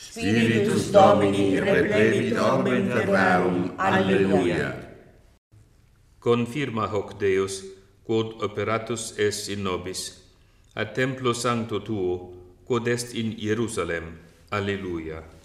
Spiritus Domini replevit orbem terrarum. Alleluia. Confirma hoc Deus, quod operatus est in nobis, a templo sancto tuo, quod est in Hierusalem. Alleluia.